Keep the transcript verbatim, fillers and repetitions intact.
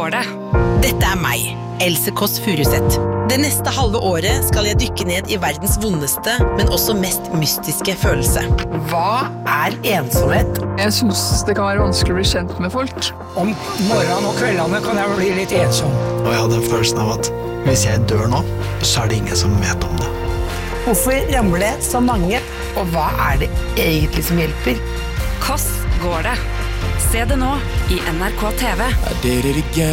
går det? Dette er meg, Else Kåss Furuseth. Det neste halve året skal jeg dykke ned i verdens vondeste, men også mest mystiske følelse. Hva er ensomhet? Jeg synes det kan være vanskelig å bli kjent med folk. Om morgenen og kveldene kan jeg bli litt ensom. Og jeg hadde følelsen av at hvis jeg dør nå, så er det ingen som vet om det. Hvorfor ramler det så mange? Og hva er det egentlig som hjelper? Kåss går det? Se det nå i N R K T V. I did it again.